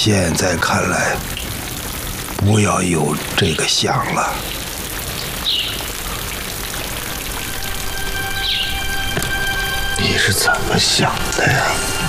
现在看来，不要有这个想了。 你是怎么想的呀？